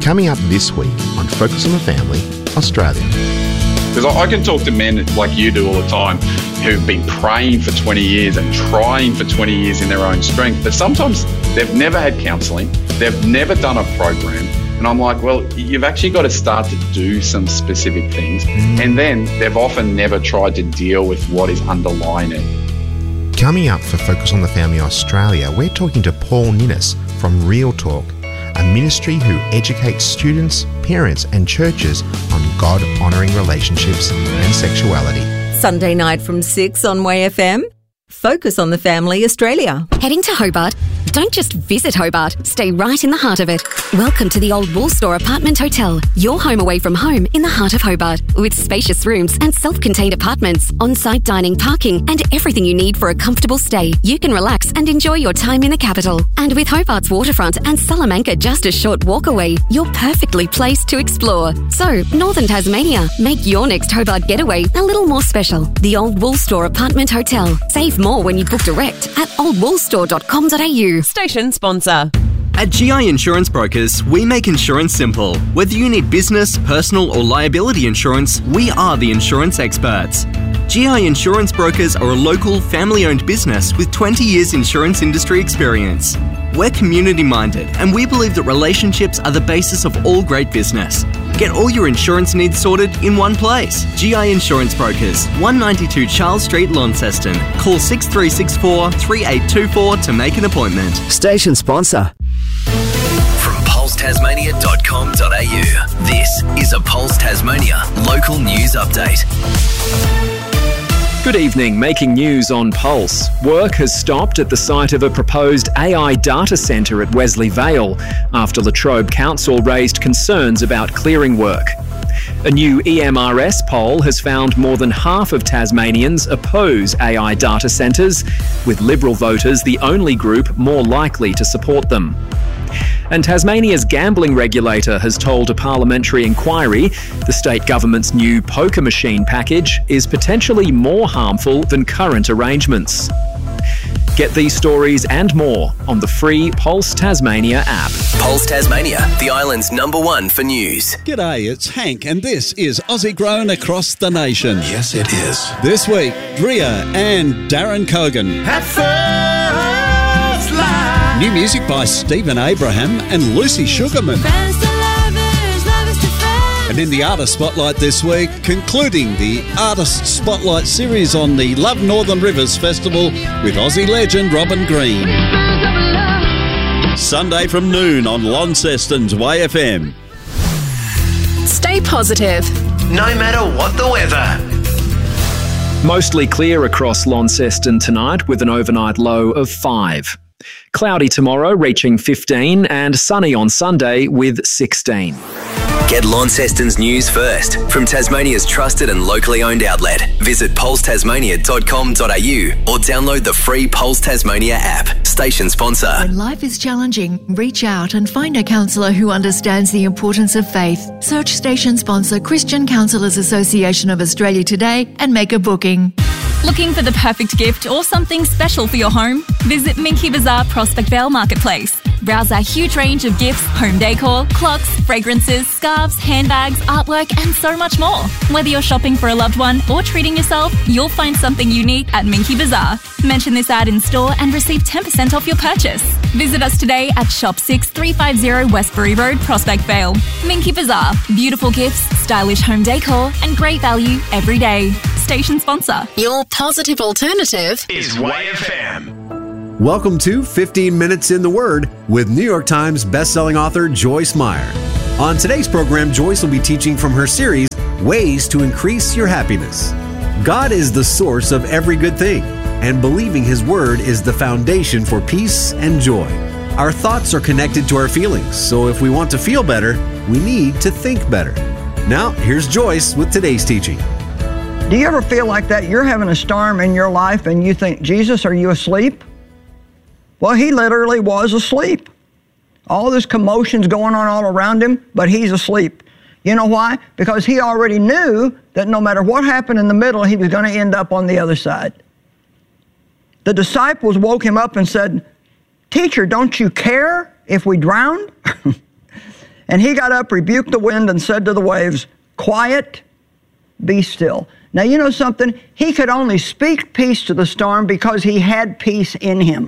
Coming up this week on Focus on the Family, Australia. Because I can talk to men like you do all the time who've been praying for 20 years and trying for 20 years in their own strength, but sometimes they've never had counselling, they've never done a program, and I'm like, well, you've actually got to start to do some specific things, and then they've often never tried to deal with what is underlying it. Coming up for Focus on the Family Australia, we're talking to Paul Ninnis from Real Talk, a ministry who educates students, parents and churches on God-honouring relationships and sexuality. Sunday night from 6 on Way FM. Focus on the Family Australia. Heading to Hobart? Don't just visit Hobart, stay right in the heart of it. Welcome to the Old Wool Store Apartment Hotel, your home away from home in the heart of Hobart, with spacious rooms and self-contained apartments, on-site dining, parking and everything you need for a comfortable stay. You can relax and enjoy your time in the capital. And with Hobart's waterfront and Salamanca just a short walk away, you're perfectly placed to explore. So, Northern Tasmania, make your next Hobart getaway a little more special. The Old Wool Store Apartment Hotel. Save more when you book direct at oldwoolstore.com.au. Station sponsor. At GI Insurance Brokers, we make insurance simple. Whether you need business, personal or liability insurance, we are the insurance experts. GI Insurance Brokers are a local, family-owned business with 20 years insurance industry experience. We're community-minded and we believe that relationships are the basis of all great business. Get all your insurance needs sorted in one place. GI Insurance Brokers, 192 Charles Street, Launceston. Call 6364 3824 to make an appointment. Station sponsor. From pulsetasmania.com.au, this is a Pulse Tasmania local news update. Good evening, making news on Pulse. Work has stopped at the site of a proposed AI data centre at Wesley Vale after Latrobe Council raised concerns about clearing work. A new EMRS poll has found more than half of Tasmanians oppose AI data centres, with Liberal voters the only group more likely to support them. And Tasmania's gambling regulator has told a parliamentary inquiry the state government's new poker machine package is potentially more harmful than current arrangements. Get these stories and more on the free Pulse Tasmania app. Pulse Tasmania, the island's #1 for news. G'day, it's Hank, and this is Aussie Grown Across the Nation. Yes, it is. This week, Drea and Darren Cogan. At first light. New music by Stephen Abraham and Lucy Sugarman. And in the Artist Spotlight this week, concluding the Artist Spotlight series on the Love Northern Rivers Festival with Aussie legend Robin Green. Sunday from noon on Launceston's Way FM. Stay positive. No matter what the weather. Mostly clear across Launceston tonight with an overnight low of 5. Cloudy tomorrow, reaching 15, and sunny on Sunday with 16. Get Launceston's news first from Tasmania's trusted and locally owned outlet. Visit pulsetasmania.com.au or download the free Pulse Tasmania app. Station sponsor. When life is challenging, reach out and find a counsellor who understands the importance of faith. Search station sponsor Christian Counsellors Association of Australia today and make a booking. Looking for the perfect gift or something special for your home? Visit Minky Bazaar Prospect Vale Marketplace. Browse our huge range of gifts, home decor, clocks, fragrances, scarves, handbags, artwork and so much more. Whether you're shopping for a loved one or treating yourself, you'll find something unique at Minky Bazaar. Mention this ad in store and receive 10% off your purchase. Visit us today at Shop 6350 Westbury Road, Prospect Vale. Minky Bazaar. Beautiful gifts, stylish home decor and great value every day. Station sponsor. Your positive alternative is YFM. Welcome to 15 Minutes in the Word with New York Times bestselling author Joyce Meyer. On today's program, Joyce will be teaching from her series, Ways to Increase Your Happiness. God is the source of every good thing, and believing His Word is the foundation for peace and joy. Our thoughts are connected to our feelings, so if we want to feel better, we need to think better. Now, here's Joyce with today's teaching. Do you ever feel like that? You're having a storm in your life and you think, Jesus, are you asleep? Well, He literally was asleep. All this commotion's going on all around Him, but He's asleep. You know why? Because He already knew that no matter what happened in the middle, He was going to end up on the other side. The disciples woke Him up and said, Teacher, don't you care if we drown? And he got up, rebuked the wind, and said to the waves, "Quiet, be still." Now, you know something? He could only speak peace to the storm because he had peace in him.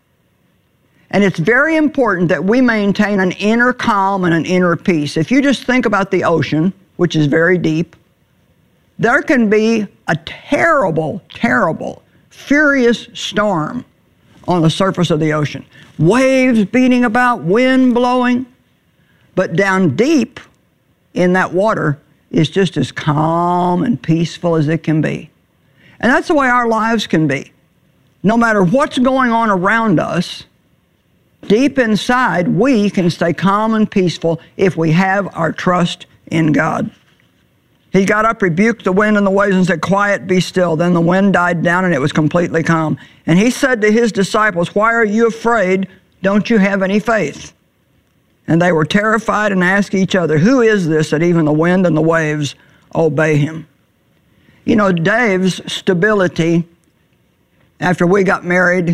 And it's very important that we maintain an inner calm and an inner peace. If you just think about the ocean, which is very deep, there can be a terrible, terrible, furious storm on the surface of the ocean. Waves beating about, wind blowing. But down deep in that water is just as calm and peaceful as it can be. And that's the way our lives can be. No matter what's going on around us, deep inside, we can stay calm and peaceful if we have our trust in God. He got up, rebuked the wind and the waves, and said, "Quiet, be still." Then the wind died down, and it was completely calm. And he said to his disciples, "Why are you afraid? Don't you have any faith?" And they were terrified and asked each other, "Who is this that even the wind and the waves obey him?" You know, Dave's stability, after we got married,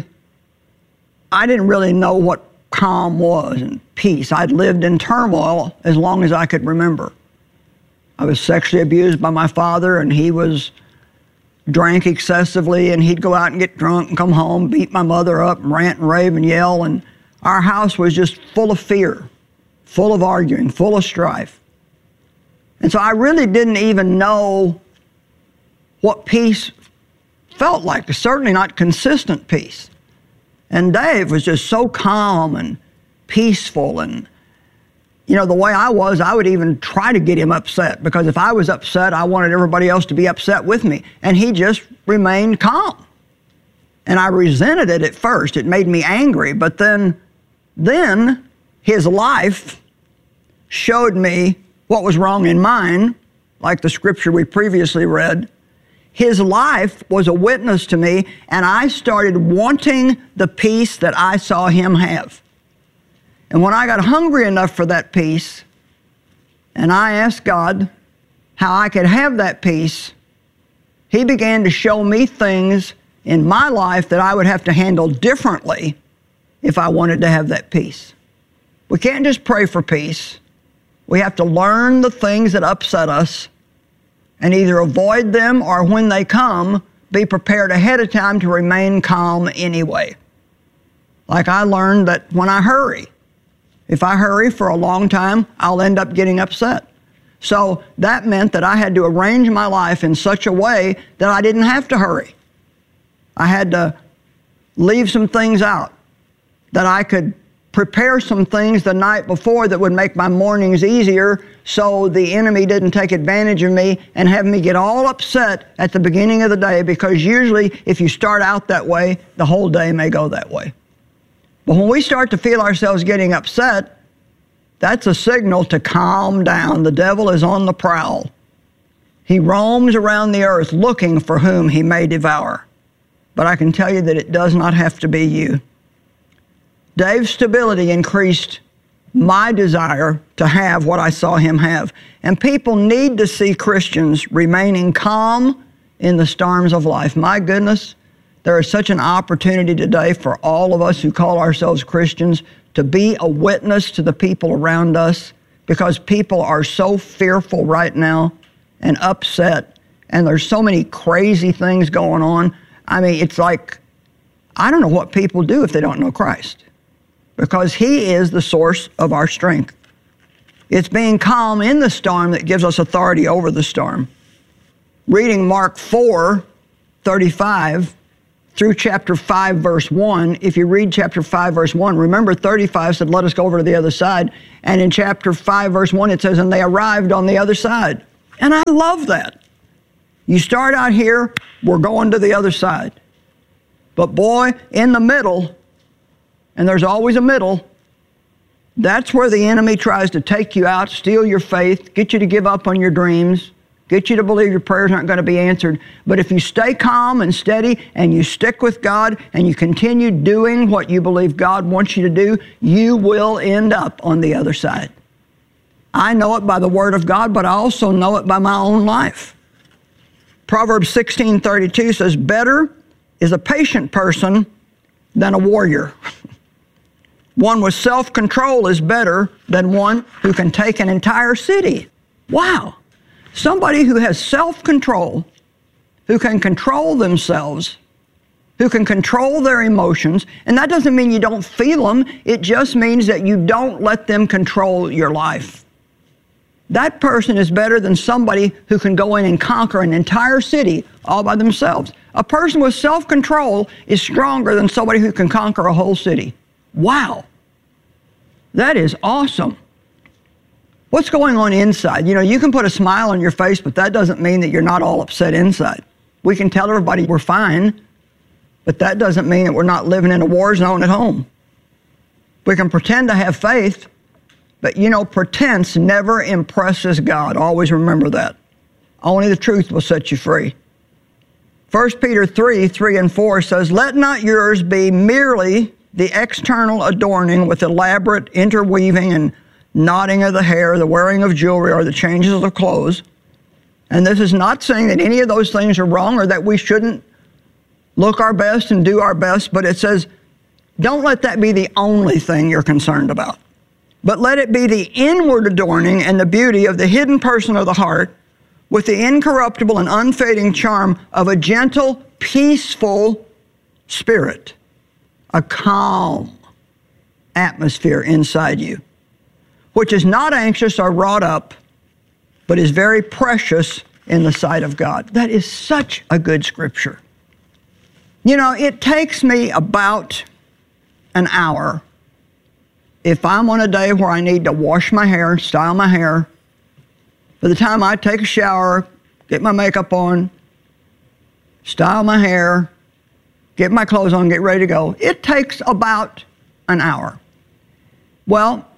I didn't really know what calm was and peace. I'd lived in turmoil as long as I could remember. I was sexually abused by my father, and he drank excessively, and he'd go out and get drunk and come home, beat my mother up, and rant and rave and yell, and our house was just full of fear, full of arguing, full of strife. And so I really didn't even know what peace felt like, certainly not consistent peace. And Dave was just so calm and peaceful, and you know, the way I was, I would even try to get him upset, because if I was upset, I wanted everybody else to be upset with me. And he just remained calm. And I resented it at first. It made me angry. But then his life showed me what was wrong in mine, like the scripture we previously read. His life was a witness to me, and I started wanting the peace that I saw him have. And when I got hungry enough for that peace, and I asked God how I could have that peace, he began to show me things in my life that I would have to handle differently if I wanted to have that peace. We can't just pray for peace. We have to learn the things that upset us and either avoid them, or when they come, be prepared ahead of time to remain calm anyway. Like I learned that when I hurry, if I hurry for a long time, I'll end up getting upset. So that meant that I had to arrange my life in such a way that I didn't have to hurry. I had to leave some things out, that I could prepare some things the night before that would make my mornings easier, so the enemy didn't take advantage of me and have me get all upset at the beginning of the day, because usually if you start out that way, the whole day may go that way. But when we start to feel ourselves getting upset, that's a signal to calm down. The devil is on the prowl. He roams around the earth looking for whom he may devour. But I can tell you that it does not have to be you. Dave's stability increased my desire to have what I saw him have. And people need to see Christians remaining calm in the storms of life. My goodness, there is such an opportunity today for all of us who call ourselves Christians to be a witness to the people around us, because people are so fearful right now and upset, and there's so many crazy things going on. I mean, it's like, I don't know what people do if they don't know Christ, because he is the source of our strength. It's being calm in the storm that gives us authority over the storm. Reading Mark 4:35 through chapter 5, verse 1, if you read chapter 5, verse 1, remember 35 said, let us go over to the other side. And in chapter 5, verse 1, it says, and they arrived on the other side. And I love that. You start out here, we're going to the other side. But boy, in the middle, and there's always a middle, that's where the enemy tries to take you out, steal your faith, get you to give up on your dreams, get you to believe your prayers aren't going to be answered. But if you stay calm and steady and you stick with God and you continue doing what you believe God wants you to do, you will end up on the other side. I know it by the Word of God, but I also know it by my own life. Proverbs 16:32 says, better is a patient person than a warrior. One with self-control is better than one who can take an entire city. Wow. Somebody who has self-control, who can control themselves, who can control their emotions, and that doesn't mean you don't feel them, it just means that you don't let them control your life. That person is better than somebody who can go in and conquer an entire city all by themselves. A person with self-control is stronger than somebody who can conquer a whole city. Wow. That is awesome. What's going on inside? You know, you can put a smile on your face, but that doesn't mean that you're not all upset inside. We can tell everybody we're fine, but that doesn't mean that we're not living in a war zone at home. We can pretend to have faith, but you know, pretense never impresses God. Always remember that. Only the truth will set you free. 1 Peter 3:3-4 says, "Let not yours be merely the external adorning with elaborate interweaving and knotting of the hair, the wearing of jewelry, or the changes of clothes." And this is not saying that any of those things are wrong or that we shouldn't look our best and do our best, but it says, don't let that be the only thing you're concerned about. But let it be the inward adorning and the beauty of the hidden person of the heart with the incorruptible and unfading charm of a gentle, peaceful spirit, a calm atmosphere inside you, which is not anxious or wrought up, but is very precious in the sight of God. That is such a good scripture. You know, it takes me about an hour if I'm on a day where I need to wash my hair, style my hair. By the time I take a shower, get my makeup on, style my hair, get my clothes on, get ready to go, it takes about an hour. Well,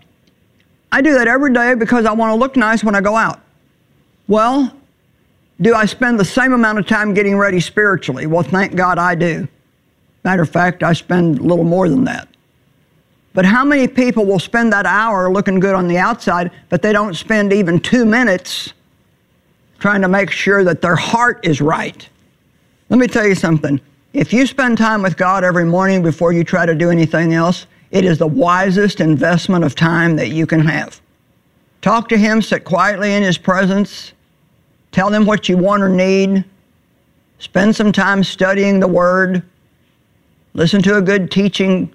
I do that every day because I want to look nice when I go out. Well, do I spend the same amount of time getting ready spiritually? Well, thank God I do. Matter of fact, I spend a little more than that. But how many people will spend that hour looking good on the outside, but they don't spend even 2 minutes trying to make sure that their heart is right? Let me tell you something. If you spend time with God every morning before you try to do anything else, it is the wisest investment of time that you can have. Talk to Him, sit quietly in His presence, tell Him what you want or need, spend some time studying the Word, listen to a good teaching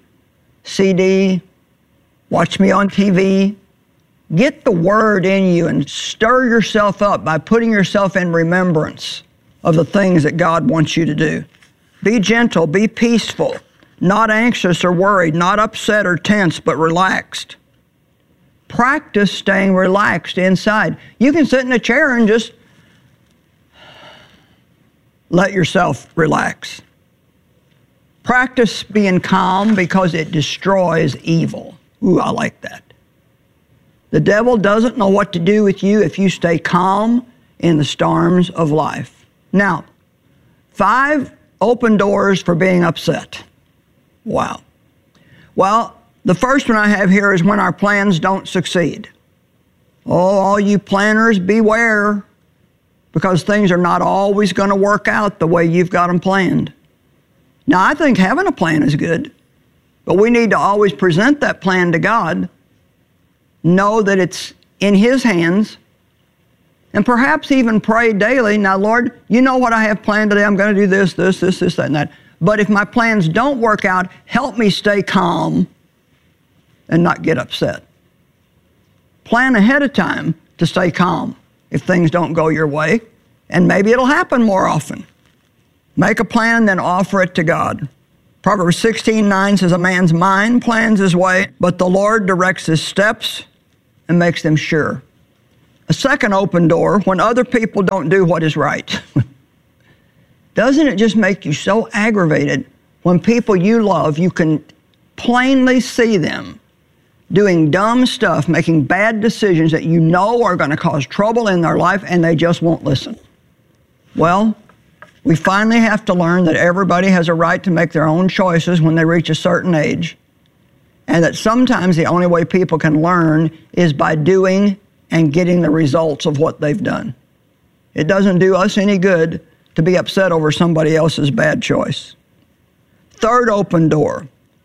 CD, watch me on TV. Get the Word in you and stir yourself up by putting yourself in remembrance of the things that God wants you to do. Be gentle, be peaceful, not anxious or worried, not upset or tense, but relaxed. Practice staying relaxed inside. You can sit in a chair and just let yourself relax. Practice being calm because it destroys evil. Ooh, I like that. The devil doesn't know what to do with you if you stay calm in the storms of life. Now, 5 open doors for being upset. Wow. Well, the first one I have here is when our plans don't succeed. Oh, all you planners, beware, because things are not always going to work out the way you've got them planned. Now, I think having a plan is good, but we need to always present that plan to God, know that it's in His hands, and perhaps even pray daily, now, Lord, you know what I have planned today. I'm going to do this, that, and that. But if my plans don't work out, help me stay calm and not get upset. Plan ahead of time to stay calm if things don't go your way, and maybe it'll happen more often. Make a plan, then offer it to God. Proverbs 16:9 says, a man's mind plans his way, but the Lord directs his steps and makes them sure. A second open door, when other people don't do what is right. Doesn't it just make you so aggravated when people you love, you can plainly see them doing dumb stuff, making bad decisions that you know are going to cause trouble in their life, and they just won't listen? Well, we finally have to learn that everybody has a right to make their own choices when they reach a certain age, and that sometimes the only way people can learn is by doing and getting the results of what they've done. It doesn't do us any good to be upset over somebody else's bad choice. Third open door,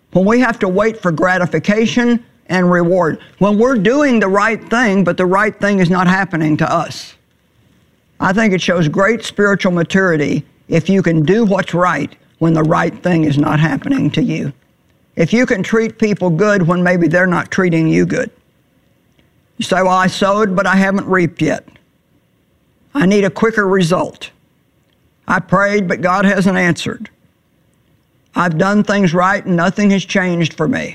When we have to wait for gratification and reward. When we're doing the right thing, but the right thing is not happening to us. I think it shows great spiritual maturity if you can do what's right when the right thing is not happening to you. If you can treat people good when maybe they're not treating you good. You say, well, I sowed, but I haven't reaped yet. I need a quicker result. I prayed, but God hasn't answered. I've done things right and nothing has changed for me.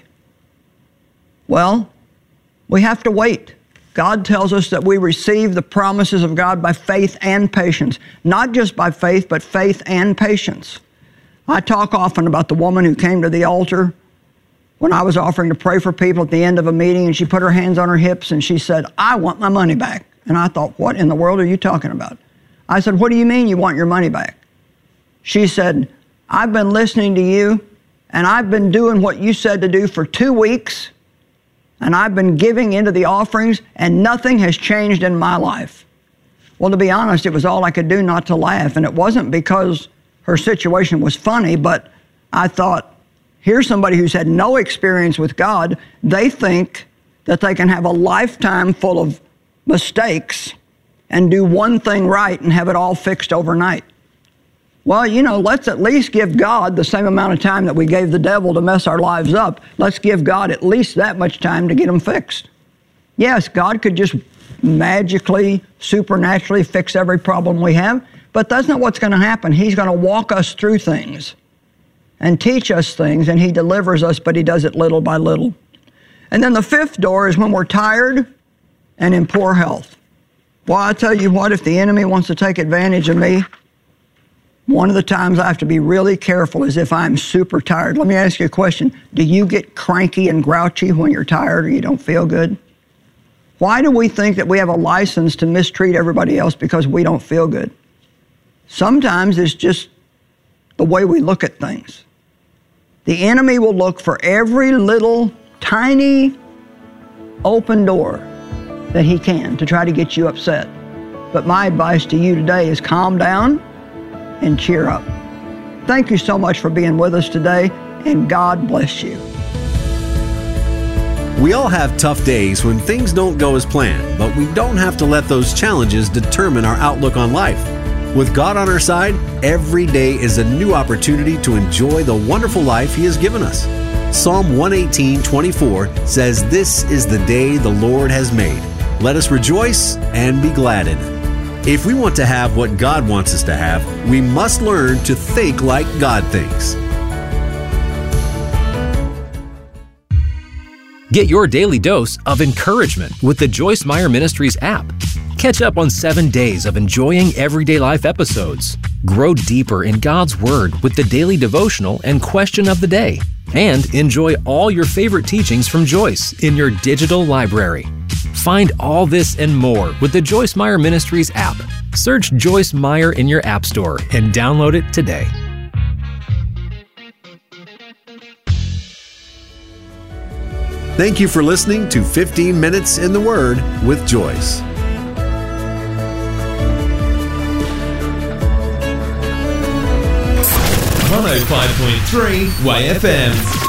Well, we have to wait. God tells us that we receive the promises of God by faith and patience. Not just by faith, but faith and patience. I talk often about the woman who came to the altar when I was offering to pray for people at the end of a meeting, and she put her hands on her hips and she said, I want my money back. And I thought, what in the world are you talking about? I said, what do you mean you want your money back? She said, I've been listening to you, and I've been doing what you said to do for 2 weeks, and I've been giving into the offerings, and nothing has changed in my life. Well, to be honest, it was all I could do not to laugh, and it wasn't because her situation was funny, but I thought, here's somebody who's had no experience with God. They think that they can have a lifetime full of mistakes and do one thing right and have it all fixed overnight. Well, let's at least give God the same amount of time that we gave the devil to mess our lives up. Let's give God at least that much time to get them fixed. Yes, God could just magically, supernaturally fix every problem we have, but that's not what's going to happen. He's going to walk us through things and teach us things, and He delivers us, but He does it little by little. And then the fifth door is when we're tired and in poor health. Well, I tell you what, if the enemy wants to take advantage of me, one of the times I have to be really careful is if I'm super tired. Let me ask you a question. Do you get cranky and grouchy when you're tired or you don't feel good? Why do we think that we have a license to mistreat everybody else because we don't feel good? Sometimes it's just the way we look at things. The enemy will look for every little tiny open door that he can to try to get you upset. But my advice to you today is calm down and cheer up. Thank you so much for being with us today, and God bless you. We all have tough days when things don't go as planned, but we don't have to let those challenges determine our outlook on life. With God on our side, every day is a new opportunity to enjoy the wonderful life He has given us. Psalm 118:24 says, "This is the day the Lord has made. Let us rejoice and be glad in it." If we want to have what God wants us to have, we must learn to think like God thinks. Get your daily dose of encouragement with the Joyce Meyer Ministries app. Catch up on 7 days of enjoying everyday life episodes. Grow deeper in God's Word with the daily devotional and question of the day. And enjoy all your favorite teachings from Joyce in your digital library. Find all this and more with the Joyce Meyer Ministries app. Search Joyce Meyer in your app store and download it today. Thank you for listening to 15 Minutes in the Word with Joyce. .105.3 YFM.